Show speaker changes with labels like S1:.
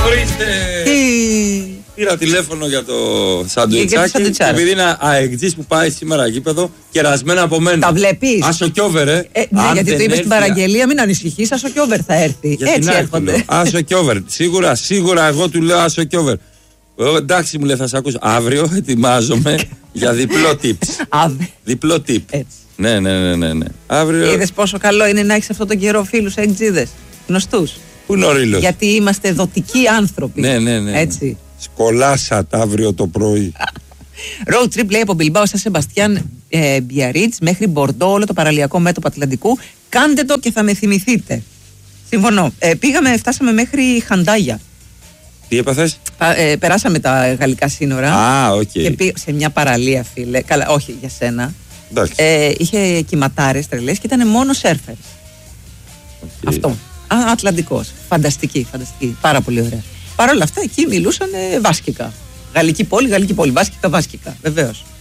S1: Ορίστε. Πήρα τηλέφωνο για το σαντουιτσάκι. Επειδή είναι αεκτζής που πάει σήμερα γήπεδο, κερασμένα από μένα.
S2: Τα βλέπεις.
S1: Άσο κι over,
S2: ναι, γιατί το είπες στην παραγγελία, μην ανησυχείς, άσο κι over θα έρθει. Έτσι έρχονται.
S1: Άσο κι over. Σίγουρα εγώ του λέω άσο κι over. Εντάξει, μου λέει, θα σε ακούσω. Αύριο ετοιμάζομαι για διπλό tips. Διπλό tip.
S2: Έτσι.
S1: Ναι. Αύριο.
S2: Είδες πόσο καλό είναι να έχεις αυτόν τον καιρό φίλους εκτζίδες, γνωστούς.
S1: Πού είναι ο Ρήλος?
S2: Γιατί είμαστε δοτικοί άνθρωποι.
S1: Ναι.
S2: Έτσι.
S1: Σκολάσat αύριο το πρωί.
S2: Road trip, λέει, από Μπιλμπάο στα Σεμπαστιάν Μπιαρίτς μέχρι Μπορντό, όλο το παραλιακό μέτωπο Ατλαντικού. Κάντε το και θα με θυμηθείτε. Συμφωνώ. Φτάσαμε μέχρι Χαντάγια.
S1: Τι έπαθες?
S2: Περάσαμε τα γαλλικά σύνορα.
S1: οκ.
S2: Και σε μια παραλία, φίλε. Καλά, όχι για σένα. Είχε κυματάρες τρελές και ήταν μόνο σέρφερς. Αυτό. Ατλαντικός. Φανταστική. Πάρα πολύ ωραία. Παρ' όλα αυτά εκεί μιλούσαν βάσκικα. Γαλλική πόλη, βάσκικα, βεβαίως.